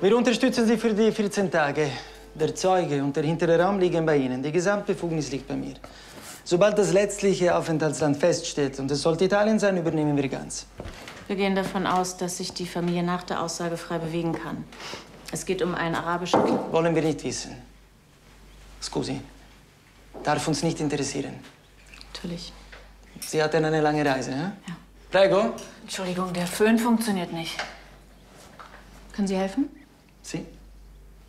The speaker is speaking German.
Wir unterstützen Sie für die 14 Tage. Der Zeuge und der hintere Raum liegen bei Ihnen. Die Gesamtbefugnis liegt bei mir. Sobald das letztliche Aufenthaltsland feststeht, und es sollte Italien sein, übernehmen wir ganz. Wir gehen davon aus, dass sich die Familie nach der Aussage frei bewegen kann. Es geht um einen arabischen... Wollen wir nicht wissen. Scusi. Darf uns nicht interessieren. Natürlich. Sie hatten eine lange Reise, ja? Ja. Prego. Entschuldigung, der Föhn funktioniert nicht. Können Sie helfen? Sie?